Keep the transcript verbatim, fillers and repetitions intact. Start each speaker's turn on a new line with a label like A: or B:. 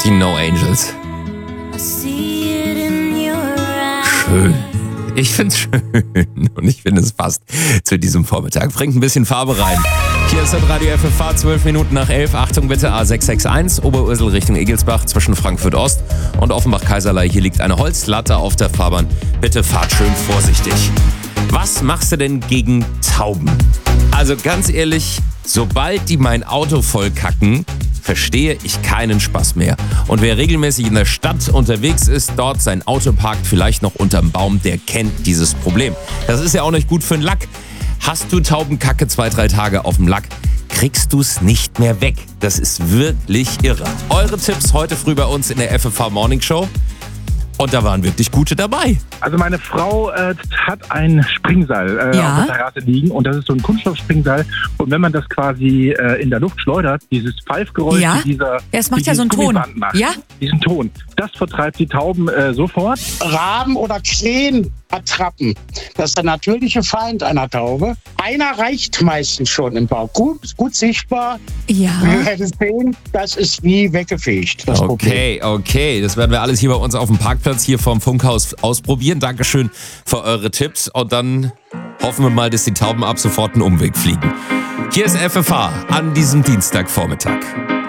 A: die No Angels. Schön. Ich find's schön und ich finde, es passt zu diesem Vormittag. Bringt ein bisschen Farbe rein. Hier ist das Radio F F H, zwölf Minuten nach elf. Achtung bitte, A sechs sechs eins, Oberursel Richtung Egelsbach zwischen Frankfurt Ost und Offenbach-Kaiserlei. Hier liegt eine Holzlatte auf der Fahrbahn. Bitte fahrt schön vorsichtig. Was machst du denn gegen Tauben? Also ganz ehrlich, sobald die mein Auto vollkacken, verstehe ich keinen Spaß mehr. Und wer regelmäßig in der Stadt unterwegs ist, dort sein Auto parkt, vielleicht noch unterm Baum, der kennt dieses Problem. Das ist ja auch nicht gut für den Lack. Hast du Taubenkacke zwei, drei Tage auf dem Lack, kriegst du es nicht mehr weg. Das ist wirklich irre. Eure Tipps heute früh bei uns in der F F H Morning Show. Und da waren wirklich gute dabei.
B: Also meine Frau äh, hat ein Springseil äh,
C: Ja.
B: auf der Terrasse liegen und das ist so ein Kunststoffspringseil. Und wenn man das quasi äh, in der Luft schleudert, dieses Pfeifgeräusch,
C: Ja.
B: die dieser,
C: Ja, es macht
B: die
C: ja so einen
B: dieses
C: Ton.
B: Gummiband macht,
C: Ja.
B: diesen Ton, das vertreibt die Tauben äh, sofort.
D: Raben oder Krähen attrappen. Das ist der natürliche Feind einer Taube. Einer reicht meistens schon im Bauch. Gut, gut sichtbar.
C: Ja.
D: Wir werden sehen, das ist wie weggefegt. Das Problem.
A: Okay, okay. Das werden wir alles hier bei uns auf dem Parkplatz hier vom Funkhaus ausprobieren. Dankeschön für eure Tipps. Und dann hoffen wir mal, dass die Tauben ab sofort einen Umweg fliegen. Hier ist F F H an diesem Dienstagvormittag.